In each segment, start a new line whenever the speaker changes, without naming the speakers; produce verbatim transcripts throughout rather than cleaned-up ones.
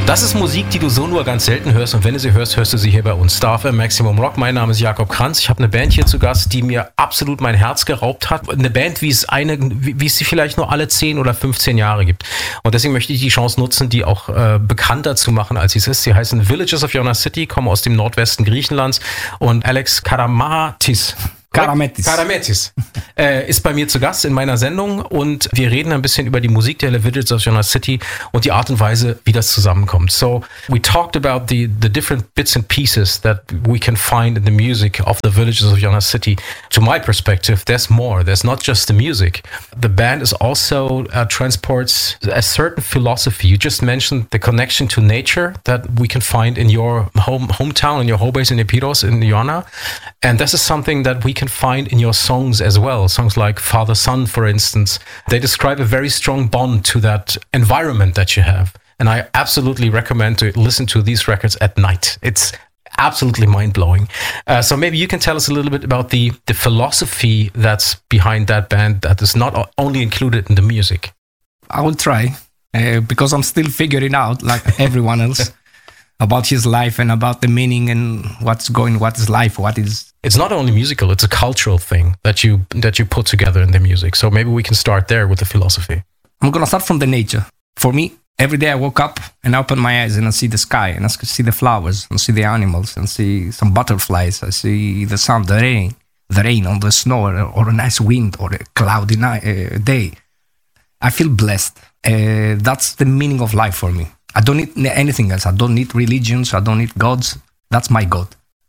Das ist Musik, die du so nur ganz selten hörst und wenn du sie hörst, hörst du sie hier bei uns. Star F M Maximum Rock. Mein Name ist Jakob Kranz. Ich habe eine Band hier zu Gast, die mir absolut mein Herz geraubt hat. Eine Band, wie es eine, wie es sie vielleicht nur alle zehn oder fünfzehn Jahre gibt. Und deswegen möchte ich die Chance nutzen, die auch äh, bekannter zu machen, als sie es ist. Sie heißen Villages of Iona City, kommen aus dem Nordwesten Griechenlands und Alex Karamatis.
Karametis.
Karametis äh, ist bei mir zu Gast in meiner Sendung und wir reden ein bisschen über die Musik der Villages of Iona City und die Art und Weise, wie das zusammenkommt. So, we talked about the, the different bits and pieces that we can find in the music of the Villages of Iona City. To my perspective, there's more. There's not just the music. The band is also uh, transports a certain philosophy. You just mentioned the connection to nature that we can find in your home hometown, in your home base in Epiros, in Iona. And this is something that we can find in your songs as well. Songs like Father Son, for instance, they describe a very strong bond to that environment that you have. And I absolutely recommend to listen to these records at night. It's absolutely mind-blowing. Uh, so maybe you can tell us a little bit about the, the philosophy that's behind that band that is not only included in the music.
I will try, uh, because I'm still figuring out, like everyone else, about his life and about the meaning and what's going, what is life, what is...
It's not only musical, it's a cultural thing that you that you put together in the music. So maybe we can start there with the philosophy.
I'm going to start from the nature. For me, every day I woke up and I open my eyes and I see the sky and I see the flowers and see the animals and see some butterflies. I see the sun, the rain, the rain on the snow or, or a nice wind or a cloudy night, uh, day. I feel blessed. Uh, that's the meaning of life for me. I don't need anything else. I don't need religions. I don't need gods. That's my God.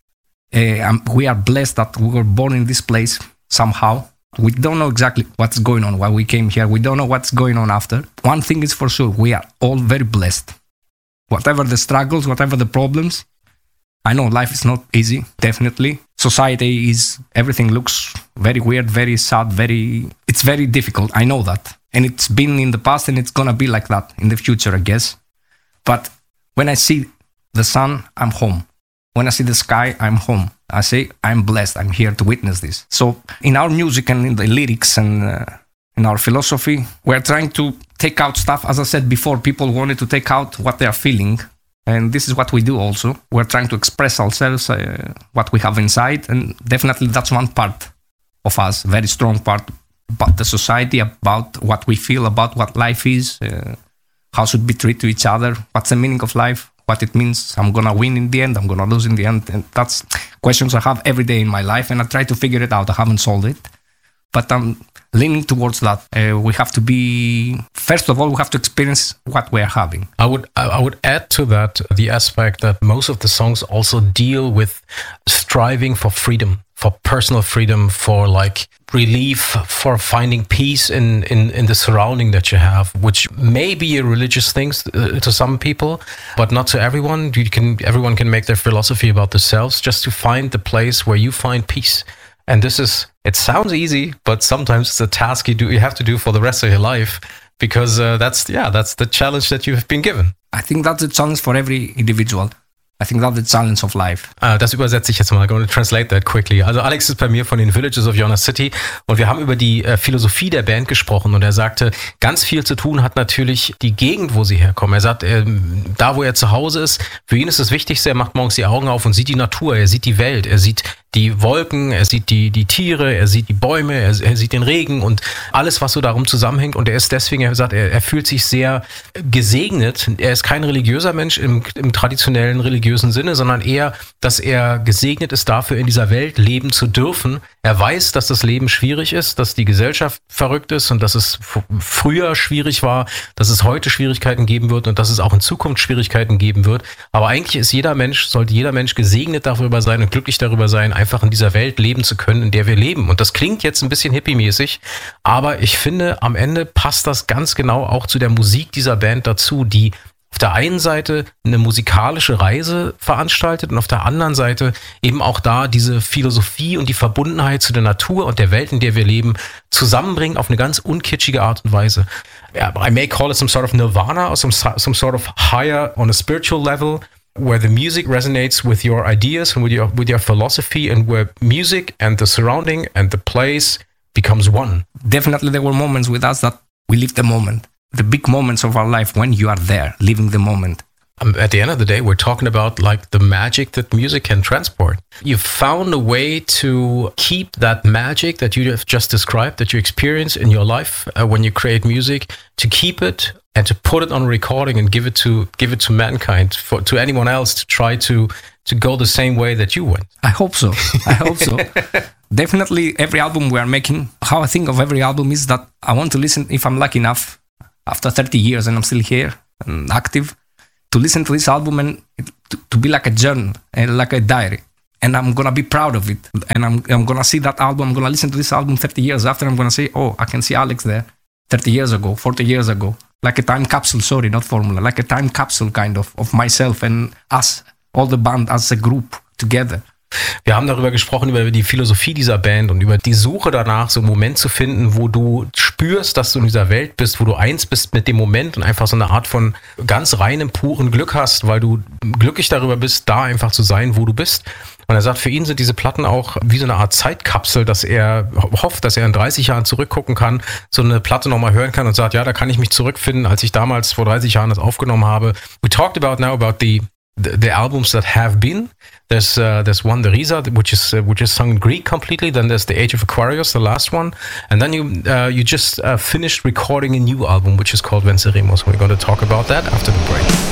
Uh, I'm, we are blessed that we were born in this place somehow. We don't know exactly what's going on while we came here. We don't know what's going on after. One thing is for sure, we are all very blessed. Whatever the struggles, whatever the problems, I know life is not easy, definitely. Society is, everything looks very weird, very sad, very, it's very difficult. I know that. And it's been in the past and it's going to be like that in the future, I guess. But when I see the sun, I'm home. When I see the sky, I'm home. I say, I'm blessed. I'm here to witness this. So in our music and in the lyrics and uh, in our philosophy, we're trying to take out stuff. As I said before, people wanted to take out what they are feeling. And this is what we do also. We're trying to express ourselves, uh, what we have inside. And definitely that's one part of us, very strong part about the society, about what we feel, about what life is, uh, how should we treat to each other, what's the meaning of life, what it means. I'm going to win in the end, I'm going to lose in the end. And that's questions I have every day in my life, and I try to figure it out. I haven't solved it, but I'm leaning towards that. Uh, we have to be, first of all, we have to experience what we are having.
I would I would add to that the aspect that most of the songs also deal with striving for freedom, for personal freedom, for like relief, for finding peace in, in, in the surrounding that you have, which may be a religious thing uh, to some people, but not to everyone. You can everyone can make their philosophy about themselves, just to find the place where you find peace. And this is, it sounds easy, but sometimes it's a task you do you have to do for the rest of your life, because uh, that's yeah that's the challenge that you've been given.
I think that's a challenge for every individual. I think that's the challenge of life.
Ah, das übersetze ich jetzt mal. I'm going to translate that quickly. Also Alex ist bei mir von den Villages of Iona City und wir haben über die äh, Philosophie der Band gesprochen und er sagte, ganz viel zu tun hat natürlich die Gegend, wo sie herkommen. Er sagt, äh, da wo er zu Hause ist, für ihn ist das Wichtigste, er macht morgens die Augen auf und sieht die Natur, er sieht die Welt, er sieht die Wolken, er sieht die, die Tiere, er sieht die Bäume, er, er sieht den Regen und alles, was so darum zusammenhängt. Und er ist deswegen, er sagt, er, er fühlt sich sehr gesegnet. Er ist kein religiöser Mensch im, im traditionellen religiösen Sinne, sondern eher, dass er gesegnet ist dafür, in dieser Welt leben zu dürfen. Er weiß, dass das Leben schwierig ist, dass die Gesellschaft verrückt ist und dass es f- früher schwierig war, dass es heute Schwierigkeiten geben wird und dass es auch in Zukunft Schwierigkeiten geben wird. Aber eigentlich ist jeder Mensch, sollte jeder Mensch gesegnet darüber sein und glücklich darüber sein, einfach in dieser Welt leben zu können, in der wir leben. Und das klingt jetzt ein bisschen hippie-mäßig, aber ich finde, am Ende passt das ganz genau auch zu der Musik dieser Band dazu, die auf der einen Seite eine musikalische Reise veranstaltet und auf der anderen Seite eben auch da diese Philosophie und die Verbundenheit zu der Natur und der Welt, in der wir leben, zusammenbringen auf eine ganz unkitschige Art und Weise. I may call it some sort of nirvana or some, some sort of higher on a spiritual level, where the music resonates with your ideas and with your with your philosophy, and where music and the surrounding and the place becomes one.
Definitely there were moments with us that we live the moment. The big moments of our life when you are there, living the moment.
Um, at the end of the day, we're talking about like the magic that music can transport. You've found a way to keep that magic that you have just described, that you experience in your life uh, when you create music, to keep it and to put it on a recording and give it to give it to mankind, for to anyone else to try to to go the same way that you went.
I hope so. I hope so. Definitely, every album we are making, how I think of every album is that I want to listen, if I'm lucky enough, after thirty years and I'm still here and active, to listen to this album and it, to, to be like a journal and like a diary. And I'm going to be proud of it. And I'm, I'm going to see that album, I'm going to listen to this album thirty years after, I'm going to say, oh, I can see Alex there thirty years ago, forty years ago. Like a time capsule, sorry, not formula. Like a time capsule kind of, of myself and us, all the band as a group together.
Wir haben darüber gesprochen, über die Philosophie dieser Band und über die Suche danach, so einen Moment zu finden, wo du spürst, dass du in dieser Welt bist, wo du eins bist mit dem Moment und einfach so eine Art von ganz reinem, puren Glück hast, weil du glücklich darüber bist, da einfach zu sein, wo du bist. Und er sagt, für ihn sind diese Platten auch wie so eine Art Zeitkapsel, dass er hofft, dass er in dreißig Jahren zurückgucken kann, so eine Platte nochmal hören kann und sagt, ja, da kann ich mich zurückfinden, als ich damals vor dreißig Jahren das aufgenommen habe. We talked about now about the The, the albums that have been. There's uh, there's one, the Risa, which is uh, which is sung in Greek completely. Then there's the Age of Aquarius, the last one, and then you uh, you just uh, finished recording a new album, which is called Venceremos. We're going to talk about that after the break.